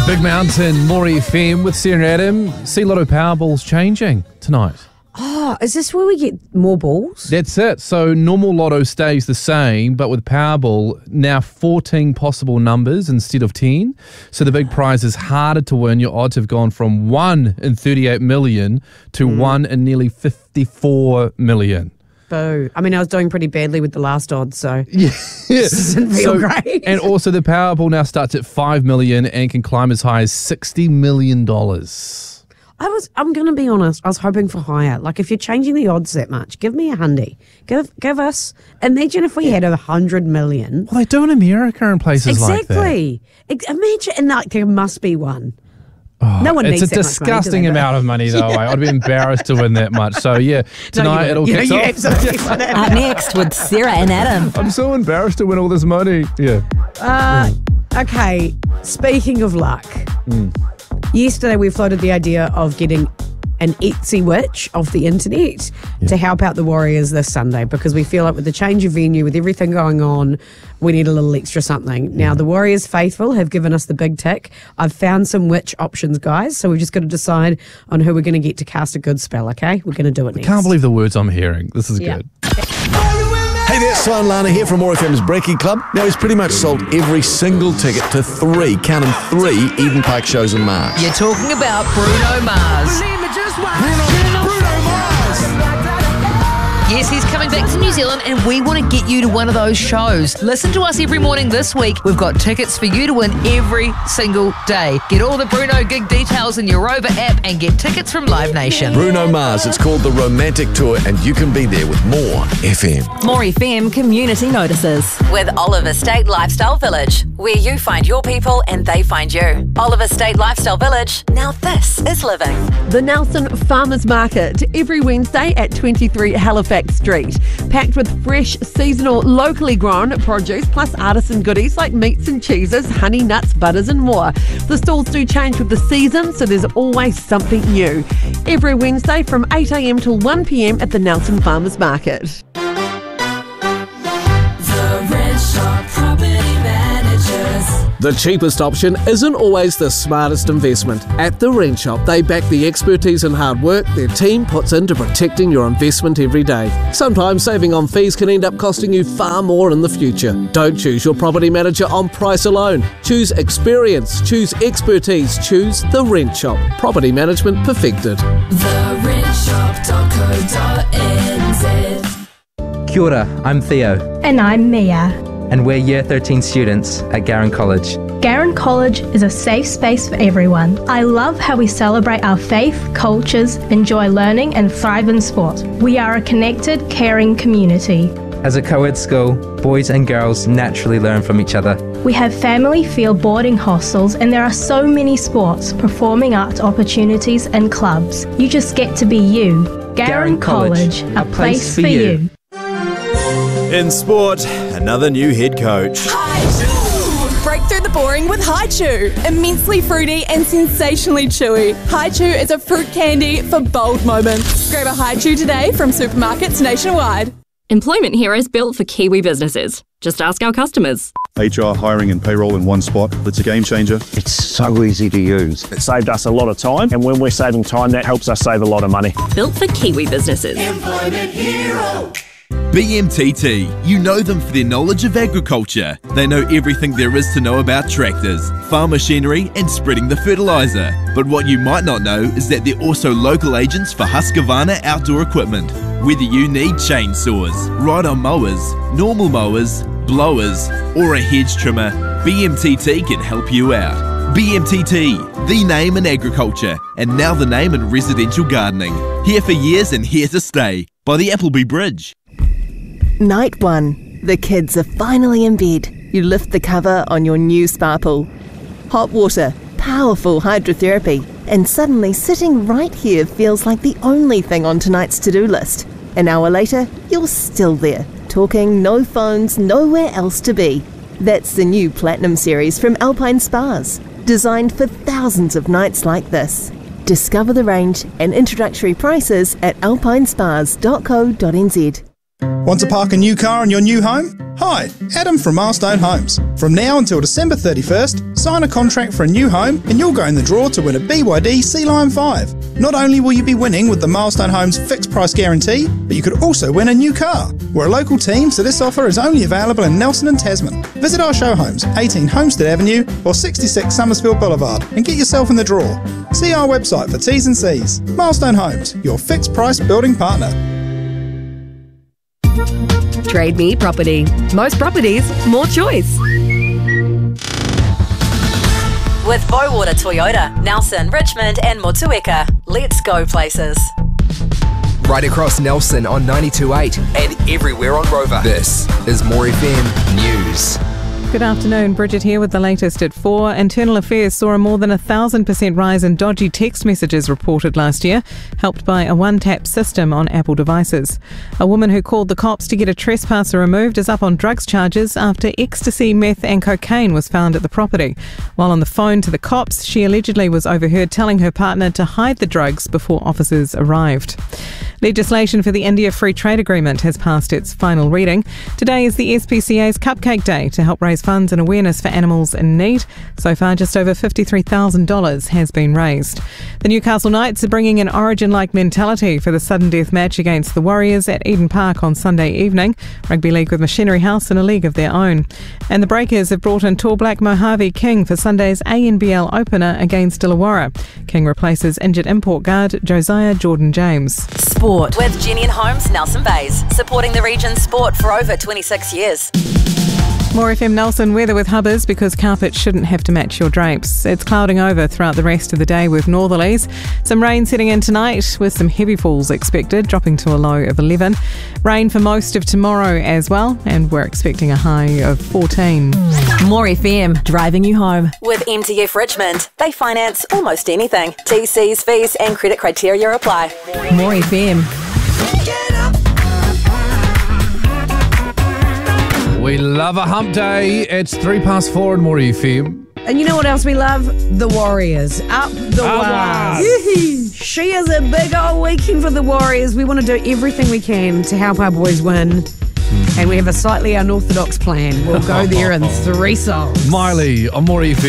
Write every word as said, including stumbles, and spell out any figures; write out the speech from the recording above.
Big Mountain, Maury F M with Sarah and Adam. See Lotto Powerball's changing tonight. Oh, is this where we get more balls? That's it. So normal Lotto stays the same, but with Powerball, now fourteen possible numbers instead of ten. So the big prize is harder to win. Your odds have gone from one in thirty-eight million to mm. one in nearly fifty-four million. Boo. I mean, I was doing pretty badly with the last odds, so yeah. this doesn't feel so, great. And also the Powerball now starts at five million dollars and can climb as high as sixty million dollars. I was, I'm going to be honest, I was hoping for higher. Like, if you're changing the odds that much, give me a hundy. Give give us, imagine if we had a hundred million. Well, they do in America and places exactly. like that. Exactly. Imagine, and like, there must be one. Oh, no one it's needs a that disgusting much money, amount of money, though. yeah. I'd be embarrassed to win that much. So, yeah, tonight no, it'll kick kick yeah, off. Absolutely. Up next with Sarah and Adam. I'm so embarrassed to win all this money. Yeah. Uh, okay, speaking of luck, Mm. yesterday we floated the idea of getting an Etsy witch off the internet yeah. to help out the Warriors this Sunday, because we feel like with the change of venue, with everything going on, we need a little extra something. Now, yeah. the Warriors faithful have given us the big tick. I've found some witch options, guys, so we've just got to decide on who we're going to get to cast a good spell, okay? We're going to do it I next. can't believe the words I'm hearing. This is Yeah. good. Hey there, Simon Lana here from More F M's Breaking Club. Now, he's pretty much sold every single ticket to three, count them, three Eden Park shows in March. You're talking about Bruno Mars. Bruno, Bruno Mars! Yes, he's coming back to New Zealand and we want to get you to one of those shows. Listen to us every morning this week. We've got tickets for you to win every single day. Get all the Bruno gig details in your Rover app and get tickets from Live Nation. Bruno Mars, it's called The Romantic Tour, and you can be there with More F M. More F M community notices. With Oliver State Lifestyle Village, where you find your people and they find you. Oliver State Lifestyle Village, now this is living. The Nelson Farmers Market, every Wednesday at twenty-three Halifax Street. Packed with fresh, seasonal, locally grown produce, plus artisan goodies like meats and cheeses, honey, nuts, butters and more. The stalls do change with the season, so there's always something new. Every Wednesday from eight a.m. till one p.m. at the Nelson Farmers Market. The cheapest option isn't always the smartest investment. At the Rent Shop, they back the expertise and hard work their team puts into protecting your investment every day. Sometimes saving on fees can end up costing you far more in the future. Don't choose your property manager on price alone. Choose experience, choose expertise, choose The Rent Shop. Property management perfected. the rent shop dot co dot n z. Kia ora, I'm Theo. And I'm Mia. And we're Year thirteen students at Garran College. Garran College is a safe space for everyone. I love how we celebrate our faith, cultures, enjoy learning and thrive in sport. We are a connected, caring community. As a co-ed school, boys and girls naturally learn from each other. We have family feel boarding hostels and there are so many sports, performing arts opportunities and clubs. You just get to be you. Garran, Garran College, College, a place for you. you. In sport, another new head coach. Break through the boring with Hi-Chew. Immensely fruity and sensationally chewy. Hi-Chew is a fruit candy for bold moments. Grab a Hi-Chew today from supermarkets nationwide. Employment Heroes built for Kiwi businesses. Just ask our customers. H R, hiring and payroll in one spot. It's a game changer. It's so easy to use. It saved us a lot of time, and when we're saving time, that helps us save a lot of money. Built for Kiwi businesses. Employment Hero. B M T T. You know them for their knowledge of agriculture. They know everything there is to know about tractors, farm machinery and spreading the fertiliser. But what you might not know is that they're also local agents for Husqvarna outdoor equipment. Whether you need chainsaws, ride-on mowers, normal mowers, blowers or a hedge trimmer, B M T T can help you out. B M T T, the name in agriculture and now the name in residential gardening. Here for years and here to stay. By the Appleby Bridge. Night one. The kids are finally in bed. You lift the cover on your new spa pool. Hot water, powerful hydrotherapy, and suddenly sitting right here feels like the only thing on tonight's to-do list. An hour later, you're still there, talking, no phones, nowhere else to be. That's the new Platinum series from Alpine Spas, designed for thousands of nights like this. Discover the range and introductory prices at alpine spas dot co dot n z. Want to park a new car in your new home? Hi, Adam from Milestone Homes. From now until December thirty-first, Sign a contract for a new home and you'll go in the draw to win a B Y D Sea Lion five. Not only will you be winning with the Milestone Homes fixed price guarantee, but you could also win a new car. We're a local team, so this offer is only available in Nelson and Tasman. Visit our show homes, eighteen Homestead Avenue or sixty-six Summersfield Boulevard, and get yourself in the draw. See our website for T's and C's. Milestone Homes, your fixed price building partner. Trade Me Property. Most properties, more choice. With Bowater Toyota, Nelson, Richmond and Motueka. Let's go places. Right across Nelson on ninety-two point eight and everywhere on Rover. This is More F M News. Good afternoon, Bridget here with the latest at four. Internal Affairs saw a more than a thousand percent rise in dodgy text messages reported last year, helped by a one-tap system on Apple devices. A woman who called the cops to get a trespasser removed is up on drugs charges after ecstasy, meth and cocaine was found at the property. While on the phone to the cops, she allegedly was overheard telling her partner to hide the drugs before officers arrived. Legislation for the India Free Trade Agreement has passed its final reading. Today is the S P C A's Cupcake Day to help raise funds and awareness for animals in need. So far, just over fifty-three thousand dollars has been raised. The Newcastle Knights are bringing an Origin-like mentality for the sudden death match against the Warriors at Eden Park on Sunday evening. Rugby league with Machinery House in a league of their own. And the Breakers have brought in tall black Mojave King for Sunday's A N B L opener against Illawarra. King replaces injured import guard Josiah Jordan-James. Sport with Jenny and Holmes, Nelson Bays, supporting the region's sport for over twenty-six years. More F M Nelson weather with Hubbers because carpet shouldn't have to match your drapes. It's clouding over throughout the rest of the day with northerlies. Some rain setting in tonight with some heavy falls expected, dropping to a low of eleven. Rain for most of tomorrow as well, and we're expecting a high of fourteen. More F M, driving you home. With M T F Richmond, they finance almost anything. T Cs, fees and credit criteria apply. More F M. We love a hump day. It's three past four in More F M. And you know what else we love? The Warriors. Up the Waz. She is a big old weekend for the Warriors. We want to do everything we can to help our boys win. And we have a slightly unorthodox plan. We'll go there in three songs. Miley on More F M.